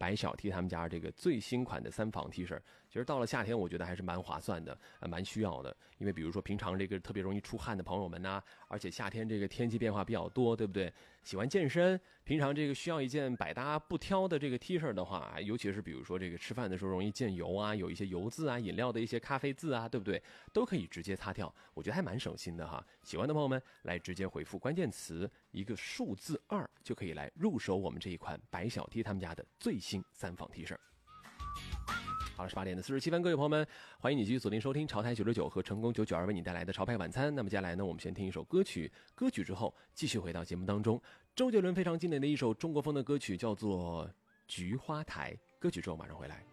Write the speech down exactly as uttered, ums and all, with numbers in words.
白小 T 他们家这个最新款的三防 T 恤，其实到了夏天我觉得还是蛮划算的，呃，蛮需要的。因为比如说平常这个特别容易出汗的朋友们呐、啊，而且夏天这个天气变化比较多，对不对？喜欢健身，平常这个需要一件百搭不挑的这个 T 恤的话，尤其是比如说这个吃饭的时候容易溅油啊，有一些油渍啊，饮料的一些咖啡渍啊，对不对？都可以直接擦掉，我觉得还蛮省心的哈。喜欢的朋友们来直接回复关键词一个数字二，就可以来入手我们这一款白小 T 他们家的最新三防 T 恤。好了，十八点的四十七分，各位朋友们，欢迎你继续锁定收听潮台九十九和成功九九二为你带来的潮派晚餐。那么接下来呢，我们先听一首歌曲，歌曲之后继续回到节目当中。周杰伦非常经典的一首中国风的歌曲叫做《菊花台》，歌曲之后马上回来。